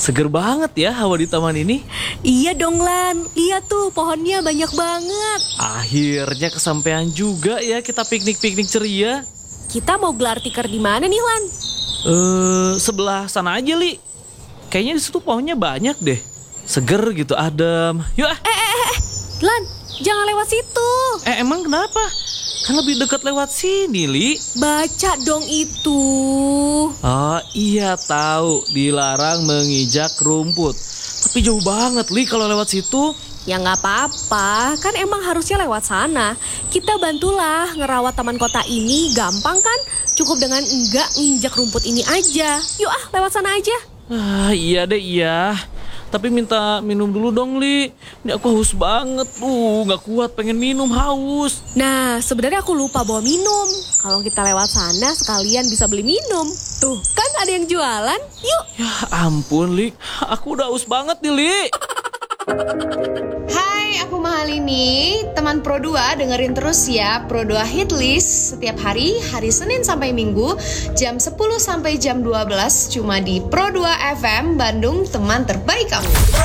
Seger banget ya hawa di taman ini. Iya dong Lan, lihat tuh pohonnya banyak banget. Akhirnya kesampaian juga ya kita piknik-piknik ceria. Kita mau gelar tikar di mana nih Lan? Sebelah sana aja, Li. Kayaknya di situ pohonnya banyak deh. Seger gitu, adem. Yuk ah. Lan, jangan lewat situ. Emang kenapa? Kan lebih dekat lewat sini, Li. Baca dong itu. Oh iya tahu, dilarang menginjak rumput. Tapi jauh banget, Li, kalau lewat situ. Ya nggak apa-apa, kan emang harusnya lewat sana. Kita bantulah ngerawat taman kota ini, gampang kan? Cukup dengan enggak nginjak rumput ini aja. Yuk ah, lewat sana aja. Iya deh, iya. Tapi minta minum dulu dong, Li. Ini aku haus banget tuh, nggak kuat pengen minum, haus. Nah, sebenarnya aku lupa bawa minum. Kalau kita lewat sana, sekalian bisa beli minum. Tuh, kan ada yang jualan. Yuk. Ya ampun, Li. Aku udah haus banget nih, Li. Hai, aku Mahalini, teman Pro 2 dengerin terus ya Pro 2 Hit List setiap hari Senin sampai Minggu, jam 10 sampai jam 12 cuma di Pro 2 FM Bandung, teman terbaik kamu.